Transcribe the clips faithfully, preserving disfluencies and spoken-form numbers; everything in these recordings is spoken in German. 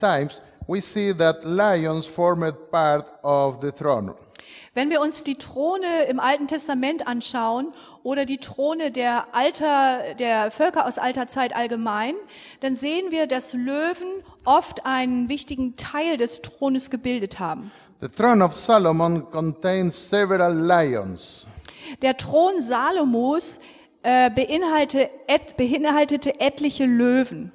times, we see that lions formed part of the throne. Wenn wir uns die Throne im Alten Testament anschauen oder die Throne der alter, der Völker aus alter Zeit allgemein, dann sehen wir, dass Löwen oft einen wichtigen Teil des Thrones gebildet haben. The throne of Solomon contains several lions. Der Thron Salomos äh, beinhaltete, et, beinhaltete etliche Löwen.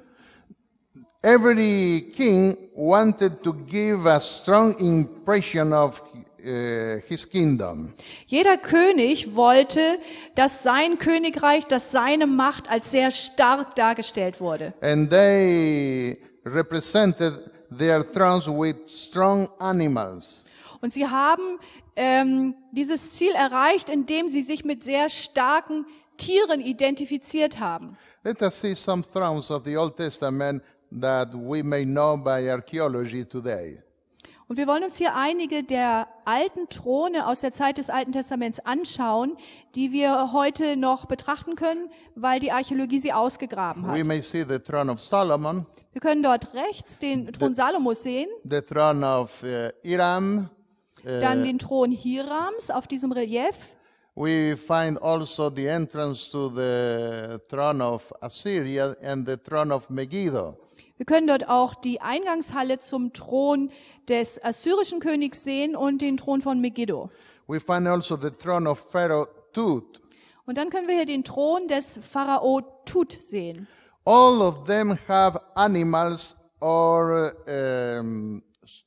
Every king wanted to give a strong impression of uh, his kingdom. Jeder König wollte, dass sein Königreich, dass seine Macht als sehr stark dargestellt wurde. And they represented their thrones with strong animals. Und sie haben ähm, dieses Ziel erreicht, indem sie sich mit sehr starken Tieren identifiziert haben. Let us see some thrones of the Old Testament that we may know by archaeology today. Und wir wollen uns hier einige der alten Throne aus der Zeit des Alten Testaments anschauen, die wir heute noch betrachten können, weil die Archäologie sie ausgegraben We hat. may see the throne of Solomon, Wir können dort rechts den Thron Salomos sehen, the throne of uh, Hiram. dann den Thron Hirams auf diesem Relief. We find also the entrance to the throne of Assyria and the throne of Megiddo. Wir können dort auch die Eingangshalle zum Thron des assyrischen Königs sehen und den Thron von Megiddo. We find also the throne of Pharaoh Tut. Und dann können wir hier den Thron des Pharao Tut sehen. All of them have animals or um,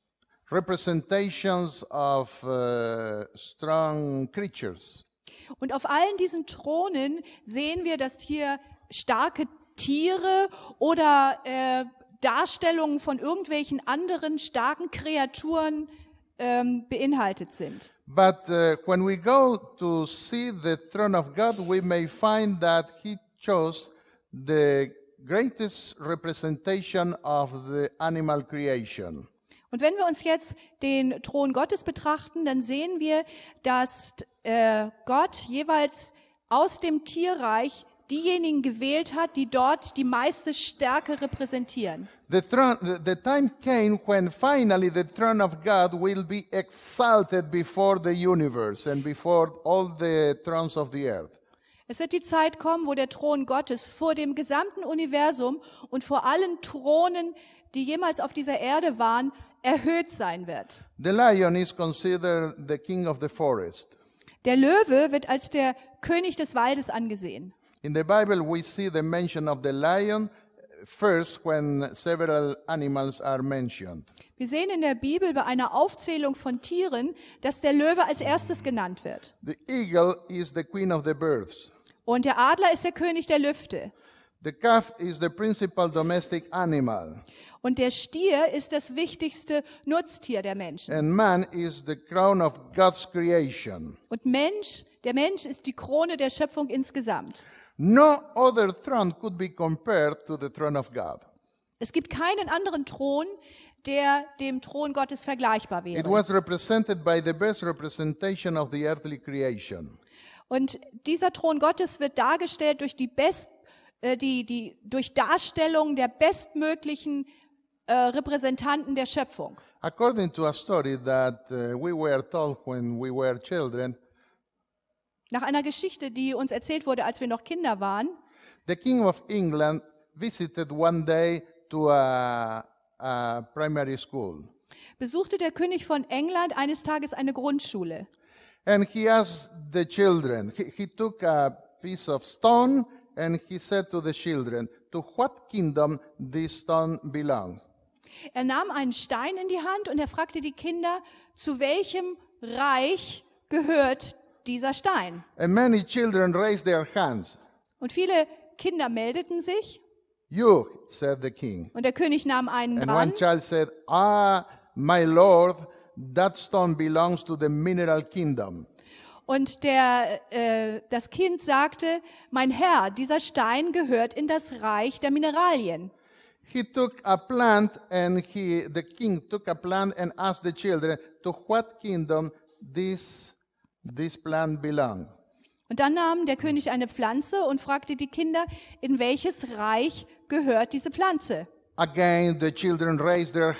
representations of uh, strong creatures. Und auf allen diesen Thronen sehen wir, dass hier starke Tiere oder äh, Darstellungen von irgendwelchen anderen starken Kreaturen ähm, beinhaltet sind. But uh, when we go to see the throne of God, we may find that he chose the greatest representation of the animal creation. Und wenn wir uns jetzt den Thron Gottes betrachten, dann sehen wir, dass äh, Gott jeweils aus dem Tierreich diejenigen gewählt hat, die dort die meiste Stärke repräsentieren. The, throne, the, the time came when finally the throne of God will be exalted before the universe and before all the thrones of the earth. Es wird die Zeit kommen, wo der Thron Gottes vor dem gesamten Universum und vor allen Thronen, die jemals auf dieser Erde waren, erhöht sein wird. The lion is considered the king of the forest. Der Löwe wird als der König des Waldes angesehen. In the Bible, we see the mention of the lion first when several animals are mentioned. Wir sehen in der Bibel bei einer Aufzählung von Tieren, dass der Löwe als erstes genannt wird. The eagle is the queen of the birds. Und der Adler ist der König der Lüfte. The calf is the principal domestic animal. Und der Stier ist das wichtigste Nutztier der Menschen. And man is the crown of God's creation. Und Mensch, der Mensch ist die Krone der Schöpfung insgesamt. No other throne could be compared to the throne of God. Es gibt keinen anderen Thron, der dem Thron Gottes vergleichbar It wäre. was represented by the best representation of the earthly creation. Und dieser Thron Gottes wird dargestellt durch die best, äh, die, die, durch Darstellung der bestmöglichen äh, Repräsentanten der Schöpfung. According to a story that uh, we were told when we were children, Nach einer Geschichte, die uns erzählt wurde, als wir noch Kinder waren, the King of England visited one day to a, a primary school. besuchte der König von England eines Tages eine Grundschule. And he asked the children, he, he took a piece of stone and he said to the children, to what kingdom this stone belongs? Er nahm einen Stein in die Hand und er fragte die Kinder, zu welchem Reich gehört dieser Stein? And many children raised their hands. Und viele Kinder meldeten sich You, said the king. und der König nahm einen And dran. one child said, ah, my lord, that stone belongs to the mineral kingdom. Und der, äh, das Kind sagte, mein Herr, dieser Stein gehört in das Reich der Mineralien. He took a plant and he, the king took a plant and asked the children, to what kingdom this, this plant belongs? Und dann nahm der König eine Pflanze und fragte die Kinder, in welches Reich gehört diese Pflanze? Again, the children raised their